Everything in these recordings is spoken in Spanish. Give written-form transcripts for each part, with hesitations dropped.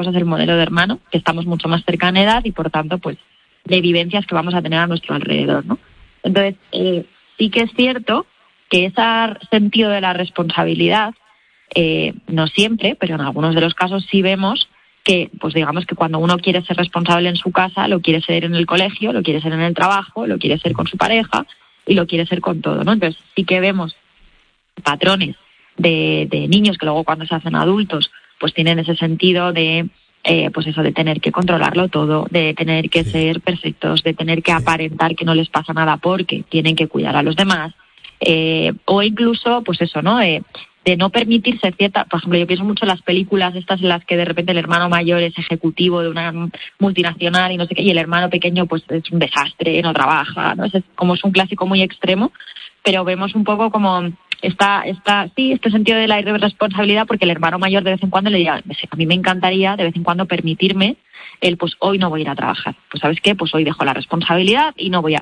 cosa es el modelo de hermano, que estamos mucho más cerca en edad y por tanto, pues, de vivencias que vamos a tener a nuestro alrededor, ¿no? Entonces, sí que es cierto que ese sentido de la responsabilidad, no siempre, pero en algunos de los casos sí vemos que, pues digamos que cuando uno quiere ser responsable en su casa, lo quiere ser en el colegio, lo quiere ser en el trabajo, lo quiere ser con su pareja y lo quiere ser con todo, ¿no? Entonces sí que vemos patrones de niños que luego cuando se hacen adultos pues tienen ese sentido de pues eso, de tener que controlarlo todo, de tener que ser perfectos, de tener que aparentar que no les pasa nada porque tienen que cuidar a los demás, o incluso pues eso, ¿no? De no permitirse cierta, por ejemplo, yo pienso mucho en las películas estas en las que de repente el hermano mayor es ejecutivo de una multinacional y no sé qué, y el hermano pequeño pues es un desastre, no trabaja, ¿no? Como es un clásico muy extremo, pero vemos un poco como este sentido de la irresponsabilidad, porque el hermano mayor de vez en cuando le diga, a mí me encantaría de vez en cuando permitirme pues hoy no voy a ir a trabajar, pues ¿sabes qué? Pues hoy dejo la responsabilidad y no voy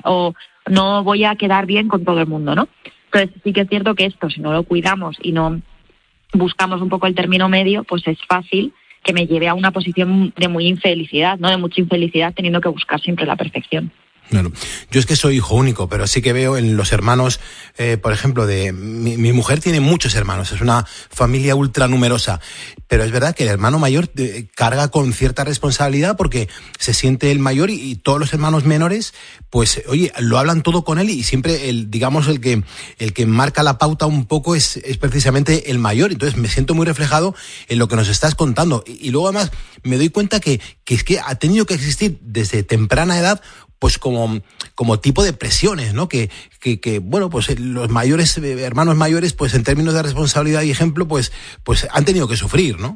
a quedar bien con todo el mundo, ¿no? Entonces sí que es cierto que esto, si no lo cuidamos y no buscamos un poco el término medio, pues es fácil que me lleve a una posición de muy infelicidad, ¿no? De mucha infelicidad, teniendo que buscar siempre la perfección. Claro. Yo es que soy hijo único, pero sí que veo en los hermanos, por ejemplo, mi mujer tiene muchos hermanos, es una familia ultra numerosa, pero es verdad que el hermano mayor carga con cierta responsabilidad porque se siente el mayor y todos los hermanos menores, pues, oye, lo hablan todo con él y siempre el que marca la pauta un poco es precisamente el mayor. Entonces me siento muy reflejado en lo que nos estás contando y luego además me doy cuenta que es que ha tenido que existir desde temprana edad pues como tipo de presiones, ¿no? Que bueno, pues los mayores, hermanos mayores, pues en términos de responsabilidad y ejemplo, pues han tenido que sufrir, ¿no?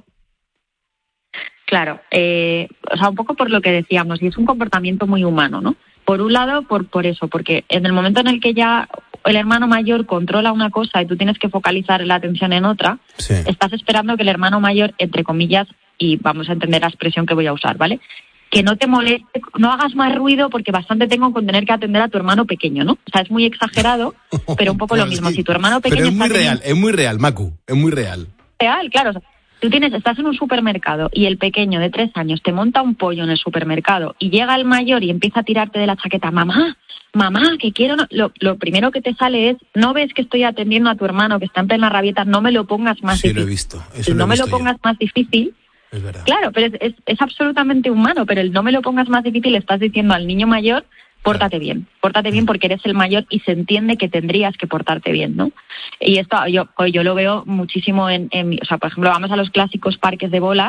Claro, o sea, un poco por lo que decíamos, y es un comportamiento muy humano, ¿no? Por un lado, por eso, porque en el momento en el que ya el hermano mayor controla una cosa y tú tienes que focalizar la atención en otra, sí, estás esperando que el hermano mayor, entre comillas, y vamos a entender la expresión que voy a usar, ¿vale?, que no te moleste, no hagas más ruido porque bastante tengo con tener que atender a tu hermano pequeño, ¿no? O sea, es muy exagerado, pero un poco lo mismo. Sí. Si tu hermano pequeño... Pero es muy real, Macu, es muy real. Real, claro. O sea, tú estás en un supermercado y el pequeño de 3 años te monta un pollo en el supermercado y llega el mayor y empieza a tirarte de la chaqueta, mamá, que quiero... Lo primero que te sale es, no ves que estoy atendiendo a tu hermano que está en plena rabieta, no me lo pongas más difícil. Sí, lo he visto. No me lo pongas más difícil. Es verdad. Claro, pero es absolutamente humano, pero el no me lo pongas más difícil, le estás diciendo al niño mayor, pórtate bien porque eres el mayor y se entiende que tendrías que portarte bien, ¿no? Y esto yo lo veo muchísimo o sea, por ejemplo, vamos a los clásicos parques de bolas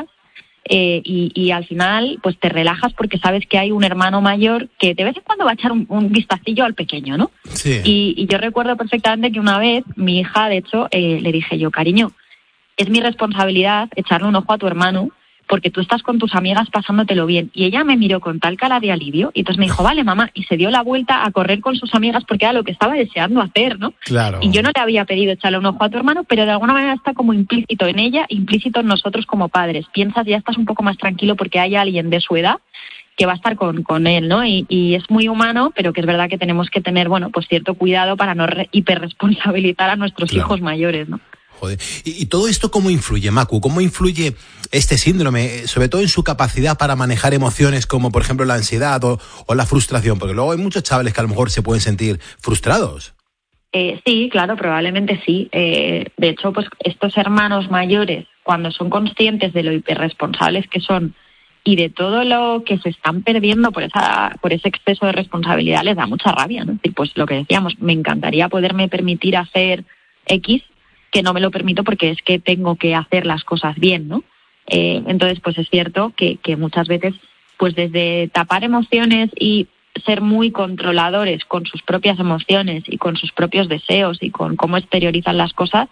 y al final pues te relajas porque sabes que hay un hermano mayor que de vez en cuando va a echar un vistacillo al pequeño, ¿no? Sí. Y yo recuerdo perfectamente que una vez mi hija, de hecho, le dije yo, cariño, es mi responsabilidad echarle un ojo a tu hermano porque tú estás con tus amigas pasándotelo bien. Y ella me miró con tal cara de alivio y entonces me dijo, vale, mamá, y se dio la vuelta a correr con sus amigas porque era lo que estaba deseando hacer, ¿no? Claro. Y yo no le había pedido echarle un ojo a tu hermano, pero de alguna manera está como implícito en ella, implícito en nosotros como padres. Piensas, ya estás un poco más tranquilo porque hay alguien de su edad que va a estar con él, ¿no? Y es muy humano, pero que es verdad que tenemos que tener, bueno, pues cierto cuidado para no hiperresponsabilizar a nuestros hijos mayores, ¿no? Joder. ¿Y todo esto cómo influye, Macu? ¿Cómo influye este síndrome, sobre todo en su capacidad para manejar emociones como, por ejemplo, la ansiedad o la frustración? Porque luego hay muchos chavales que a lo mejor se pueden sentir frustrados. Sí, claro, probablemente sí. De hecho, pues estos hermanos mayores, cuando son conscientes de lo hiperresponsables que son y de todo lo que se están perdiendo por ese exceso de responsabilidad, les da mucha rabia, ¿no? Es decir, pues lo que decíamos, me encantaría poderme permitir hacer X, que no me lo permito porque es que tengo que hacer las cosas bien, ¿no? Entonces, pues es cierto que muchas veces, pues desde tapar emociones y ser muy controladores con sus propias emociones y con sus propios deseos y con cómo exteriorizan las cosas,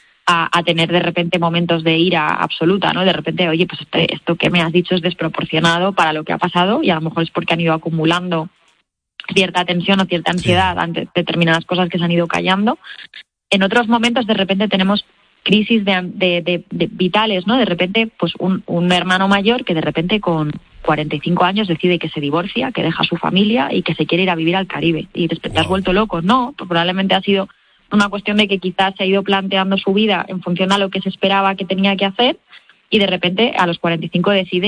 a tener de repente momentos de ira absoluta, ¿no? De repente, oye, pues esto que me has dicho es desproporcionado para lo que ha pasado y a lo mejor es porque han ido acumulando cierta tensión o cierta ansiedad ante determinadas cosas que se han ido callando. En otros momentos, de repente, tenemos crisis de vitales, ¿no? De repente, pues un hermano mayor que de repente con 45 años decide que se divorcia, que deja a su familia y que se quiere ir a vivir al Caribe. Y después te has vuelto loco. No, pues probablemente ha sido una cuestión de que quizás se ha ido planteando su vida en función a lo que se esperaba que tenía que hacer y de repente a los 45 decide